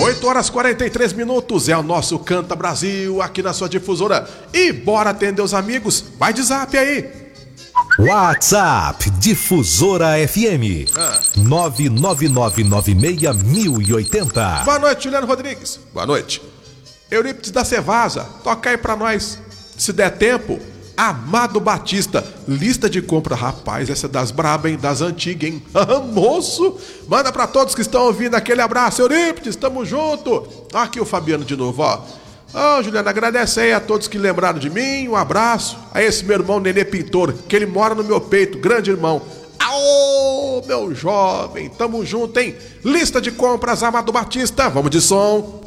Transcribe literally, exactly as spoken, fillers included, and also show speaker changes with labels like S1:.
S1: oito horas e quarenta e três minutos, é o nosso Canta Brasil aqui na sua difusora. E bora atender os amigos, vai de zap aí.
S2: WhatsApp Difusora F M ah. nove nove nove nove seis mil e oitenta.
S1: Boa noite, Juliano Rodrigues. Boa noite. Eurípides da Cevasa, toca aí pra nós, se der tempo. Amado Batista, lista de compra, rapaz, essa é das braba, hein, das antigas, hein, moço, manda pra todos que estão ouvindo, aquele abraço, Eurípides, tamo junto. Aqui o Fabiano de novo, ó. Ô, oh, Juliano, agradece aí a todos que lembraram de mim, um abraço a esse meu irmão Nenê Pintor, que ele mora no meu peito, grande irmão. Aô, meu jovem, tamo junto, hein, lista de compras, Amado Batista, vamos de som.